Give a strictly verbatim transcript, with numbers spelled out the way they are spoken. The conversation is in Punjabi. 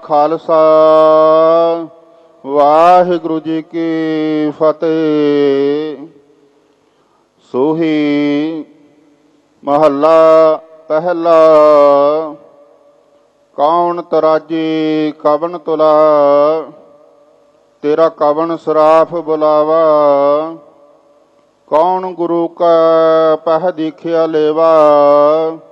ਖਾਲਸਾ ਵਾਹਿਗੁਰੂ ਜੀ ਕੀ ਫਤਿਹ। ਸੋਹੀ ਮਹੱਲਾ ਪਹਿਲਾ। ਕੌਣ ਤਰਾਜੀ ਕਵਣ ਤੁਲਾ, ਤੇਰਾ ਕਵਣ ਸਰਾਫ ਬੁਲਾਵਾ। ਕੌਣ ਗੁਰੂ ਕਾ ਪਹਿ ਦੀਖਿਆ ਲੇਵਾ,